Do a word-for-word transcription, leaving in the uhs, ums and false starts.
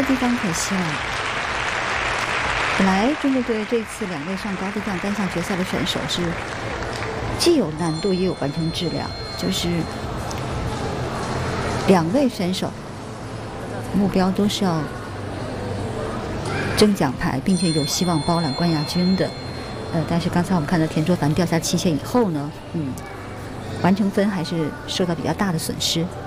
地方可惜了。本来中国队这次两位上高低杠单项决赛的选手是既有难度也有完成质量，就是两位选手目标都是要争奖牌，并且有希望包揽冠亚军的。呃，但是刚才我们看到田卓凡掉下期限以后呢，嗯，完成分还是受到比较大的损失。